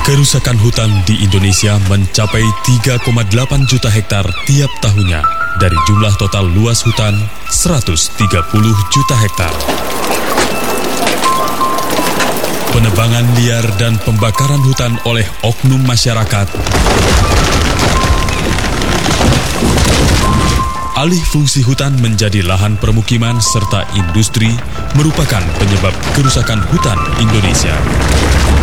Kerusakan hutan di Indonesia mencapai 3,8 juta hektar tiap tahunnya dari jumlah total luas hutan 130 juta hektar. Penebangan liar dan pembakaran hutan oleh oknum masyarakat, alih fungsi hutan menjadi lahan permukiman serta industri merupakan penyebab kerusakan hutan Indonesia.